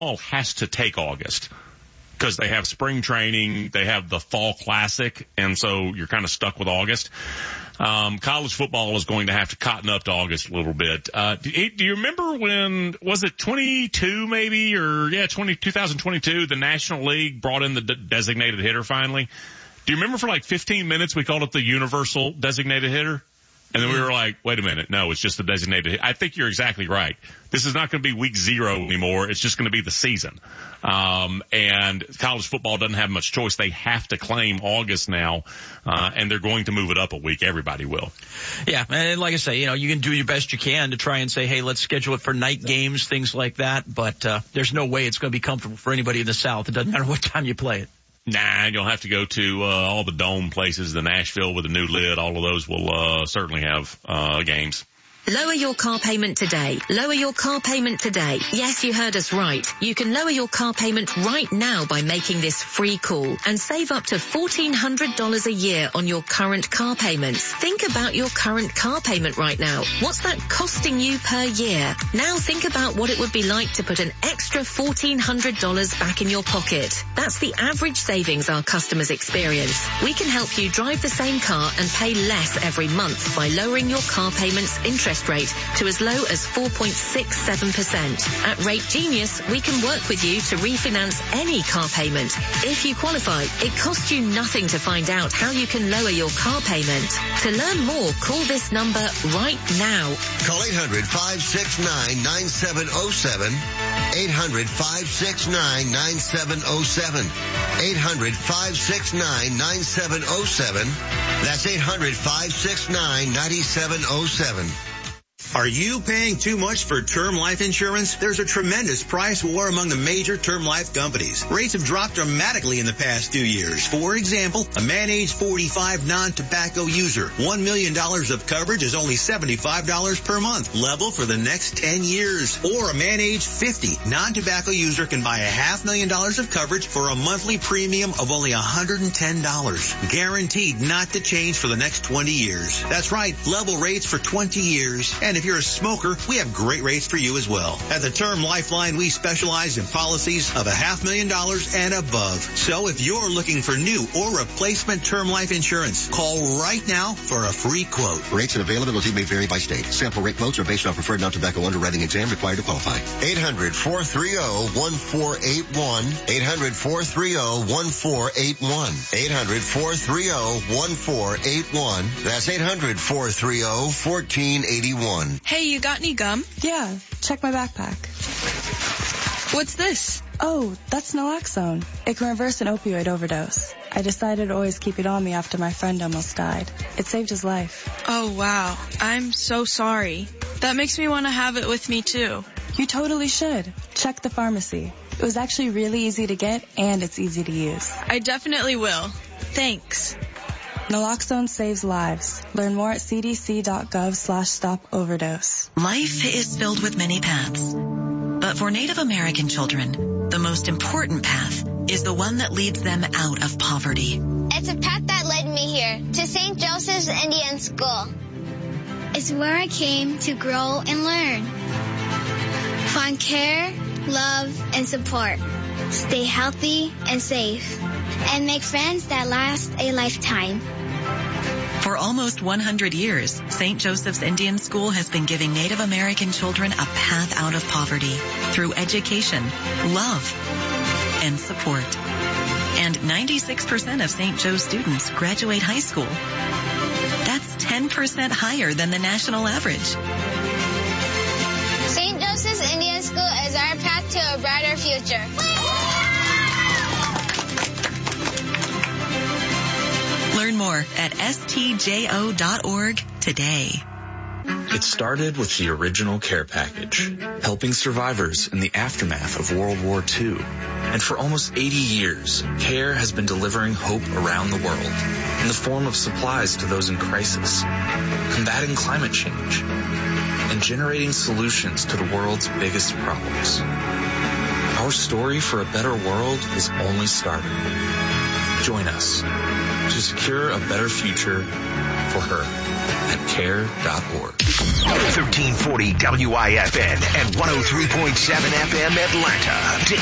has to take August because they have spring training, they have the fall classic, and so you're kind of stuck with August. College football is going to have to cotton up to August a little bit. Do you remember when, was it 22 maybe, or 2022, the National League brought in the designated hitter finally? Do you remember for like 15 minutes we called it the universal designated hitter? And then we were like, wait a minute, no, it's just the designated hitter. I think you're exactly right. This is not going to be week 0 anymore. It's just going to be the season. And college football doesn't have much choice. They have to claim August now, and they're going to move it up a week. Everybody will. Yeah, and like I say, you can do your best you can to try and say, hey, let's schedule it for night games, things like that. But there's no way it's going to be comfortable for anybody in the South. It doesn't matter what time you play it. Nah, you'll have to go to all the dome places, the Nashville with a new lid. All of those will certainly have games. Lower your car payment today. Lower your car payment today. Yes, you heard us right. You can lower your car payment right now by making this free call and save up to $1,400 a year on your current car payments. Think about your current car payment right now. What's that costing you per year? Now think about what it would be like to put an extra $1,400 back in your pocket. That's the average savings our customers experience. We can help you drive the same car and pay less every month by lowering your car payment's interest rate to as low as 4.67%. At Rate Genius, we can work with you to refinance any car payment. If you qualify, it costs you nothing to find out how you can lower your car payment. To learn more, call this number right now. Call 800-569-9707. 800-569-9707. 800-569-9707. That's 800-569-9707. Are you paying too much for term life insurance? There's a tremendous price war among the major term life companies. Rates have dropped dramatically in the past 2 years. For example, a man age 45 non-tobacco user, $1 million of coverage is only $75 per month, level for the next 10 years. Or a man age 50 non-tobacco user can buy $500,000 of coverage for a monthly premium of only $110, guaranteed not to change for the next 20 years. That's right, level rates for 20 years. And if you're a smoker, we have great rates for you as well. At the Term Lifeline, we specialize in policies of $500,000 and above. So if you're looking for new or replacement term life insurance, call right now for a free quote. Rates and availability may vary by state. Sample rate quotes are based on preferred non-tobacco underwriting exam required to qualify. 800-430-1481. 800-430-1481. 800-430-1481. That's 800-430-1481. Hey, you got any gum? Yeah, check my backpack. What's this? Oh, that's naloxone. It can reverse an opioid overdose. I decided to always keep it on me after my friend almost died. It saved his life. Oh, wow. I'm so sorry. That makes me want to have it with me, too. You totally should. Check the pharmacy. It was actually really easy to get, and it's easy to use. I definitely will. Thanks. Naloxone saves lives. Learn more at cdc.gov/stop-overdose. Life is filled with many paths. But for Native American children, the most important path is the one that leads them out of poverty. It's a path that led me here, to St. Joseph's Indian School. It's where I came to grow and learn. Find care, love, and support. Stay healthy and safe. And make friends that last a lifetime. For almost 100 years, St. Joseph's Indian School has been giving Native American children a path out of poverty through education, love, and support. And 96% of St. Joe's students graduate high school. That's 10% higher than the national average. St. Joseph's Indian School is our path to a brighter future. Learn more at stjo.org today. It started with the original care package, helping survivors in the aftermath of World War II. And for almost 80 years, CARE has been delivering hope around the world in the form of supplies to those in crisis, combating climate change, and generating solutions to the world's biggest problems. Our story for a better world is only starting. Join us to secure a better future for her at care.org. 1340 WIFN and 103.7 FM Atlanta.